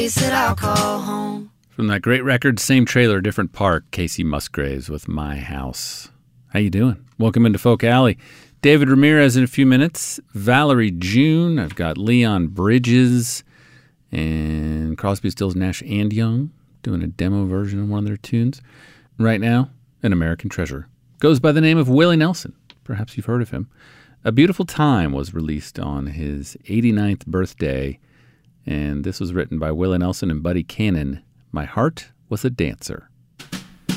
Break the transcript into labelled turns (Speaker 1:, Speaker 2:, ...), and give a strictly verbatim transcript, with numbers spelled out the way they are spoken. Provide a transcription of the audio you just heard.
Speaker 1: place that I'll call home.
Speaker 2: From that great record, same trailer, different park, Casey Musgraves with My House. How you doing? Welcome into Folk Alley. David Ramirez in a few minutes. Valerie June. I've got Leon Bridges and Crosby, Stills, Nash and Young doing a demo version of one of their tunes. Right now, an American treasure. Goes by the name of Willie Nelson. Perhaps you've heard of him. A Beautiful Time was released on his eighty-ninth birthday, and this was written by Willie Nelson and Buddy Cannon. My Heart Was a Dancer.